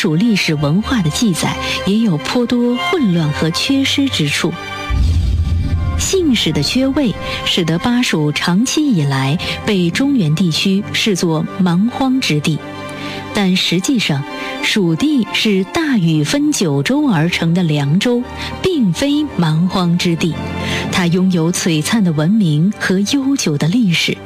蜀历史文化的记载也有颇多混乱和缺失之处。姓氏的缺位，使得巴蜀长期以来被中原地区视作蛮荒之地，但实际上，蜀地是大禹分9州而成的凉州，并非蛮荒之地，它拥有璀璨的文明和悠久的历史。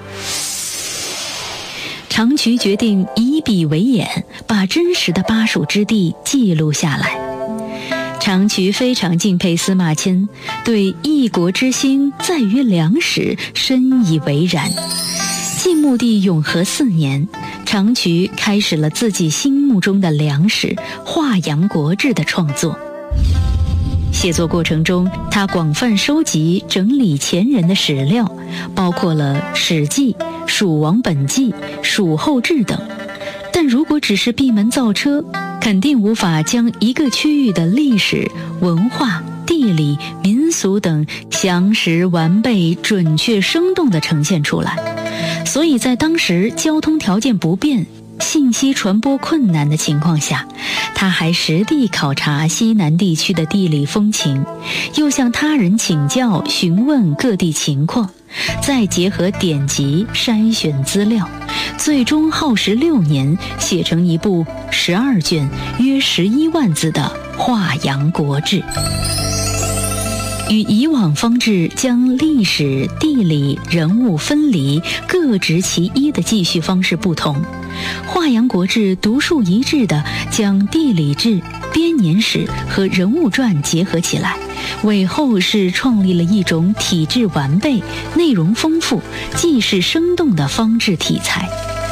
长渠决定以笔为眼，把真实的巴蜀之地记录下来。长渠非常敬佩司马迁，对一国之兴在于良史深以为然。晋穆帝永和4年，长渠开始了自己心目中的良史《华阳国志》的创作。写作过程中，他广泛收集整理前人的史料，包括了《史记》《蜀王本纪》《蜀后志》等。但如果只是闭门造车，肯定无法将一个区域的历史、文化、地理、民俗等详实、完备、准确、生动地呈现出来。所以在当时交通条件不便、信息传播困难的情况下，他还实地考察西南地区的地理风情，又向他人请教询问各地情况，再结合典籍筛选资料，最终耗时6年写成一部12卷约11万字的《华阳国志》。与以往方志将历史、地理、人物分离、各执其一的记叙方式不同，《华阳国志》独树一帜地将地理志、编年史和人物传结合起来，为后世创立了一种体制完备、内容丰富、记事生动的方志题材。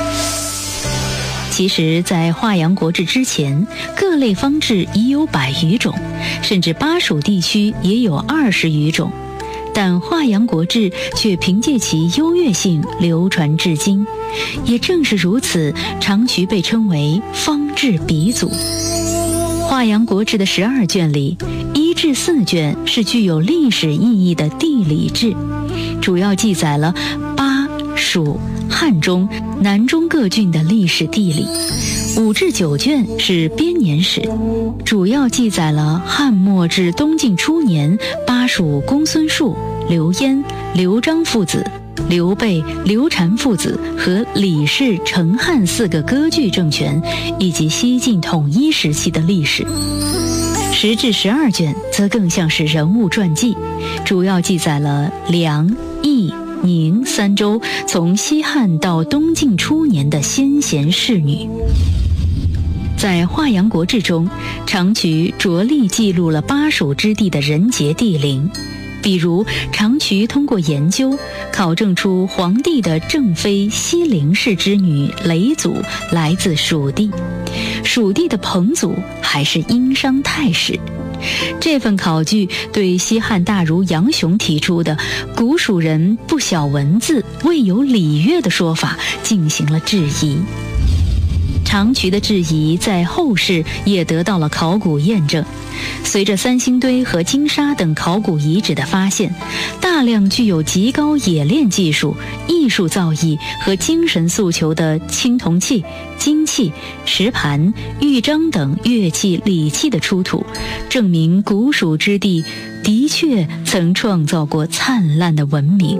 其实在《华阳国志》之前，各类方志已有100余种，甚至巴蜀地区也有20余种，但《华阳国志》却凭借其优越性流传至今。也正是如此，长渠被称为方志鼻祖。《华阳国志》的12卷里，1至4卷是具有历史意义的地理志，主要记载了巴、蜀、汉中、南中各郡的历史地理。5至9卷是编年史，主要记载了汉末至东晋初年巴蜀公孙述、刘焉、刘璋父子、刘备、刘禅父子和李氏、成汉4个割据政权，以及西晋统一时期的历史。10至12卷则更像是人物传记，主要记载了梁、益、宁3州从西汉到东晋初年的先贤士女。在《华阳国志》中，长渠着力记录了巴蜀之地的人杰地灵。比如，长渠通过研究考证出黄帝的正妃西陵氏之女嫘祖来自蜀地，蜀地的彭祖还是殷商太史。这份考据对西汉大儒杨雄提出的古蜀人不晓文字、未有礼乐的说法进行了质疑。长渠的质疑在后世也得到了考古验证。随着三星堆和金沙等考古遗址的发现，大量具有极高冶炼技术、艺术造诣和精神诉求的青铜器、金器、石盘、玉章等乐器礼器的出土，证明古蜀之地的确曾创造过灿烂的文明。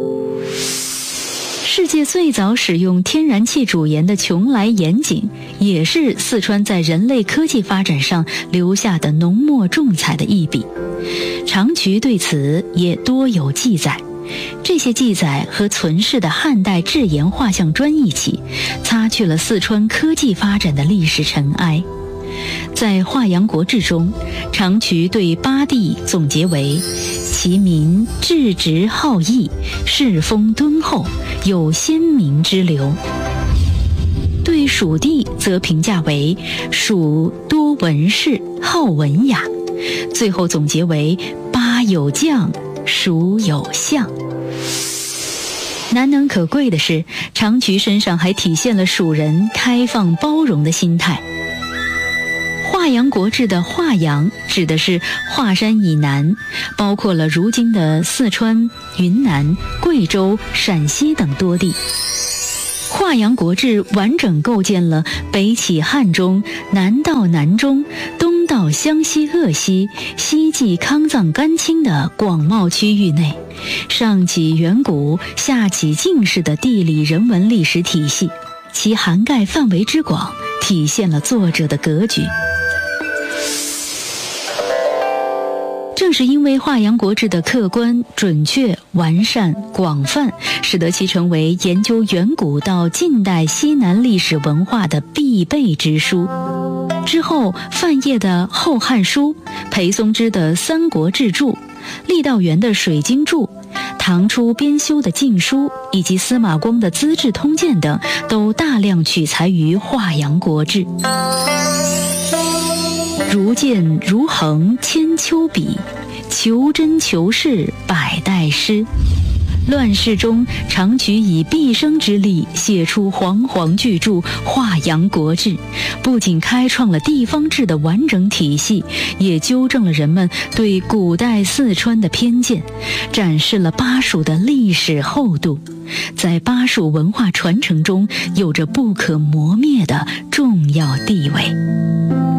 世界最早使用天然气主盐的邛崃盐井，也是四川在人类科技发展上留下的浓墨重彩的一笔。长渠对此也多有记载，这些记载和存世的汉代制盐画像砖一起，擦去了四川科技发展的历史尘埃。在《华阳国志》中，长渠对巴地总结为其民质直好义，世风敦厚，有先民之流。对蜀地则评价为蜀多文士，好文雅，最后总结为巴有将，蜀有相。难能可贵的是，长渠身上还体现了蜀人开放包容的心态。华阳国志的华阳指的是华山以南，包括了如今的四川、云南、贵州、陕西等多地。 华阳国志完整构建了北起汉中，南到南中，东到湘西鄂西，西继康藏甘青的广袤区域内，上起远古，下起近世的地理人文历史体系，其涵盖范围之广，体现了作者的格局。正是因为华阳国志的客观、准确、完善、广泛，使得其成为研究远古到近代西南历史文化的必备之书。之后，范晔的《后汉书》、裴松之的《三国志注》、郦道元的《水经注》、唐初编修的《晋书》以及司马光的《资治通鉴》等，都大量取材于华阳国志。如见如衡千秋笔，求真求是百代诗。乱世中常取以毕生之力写出煌煌巨著《华阳国志》，不仅开创了地方志的完整体系，也纠正了人们对古代四川的偏见，展示了巴蜀的历史厚度，在巴蜀文化传承中有着不可磨灭的重要地位。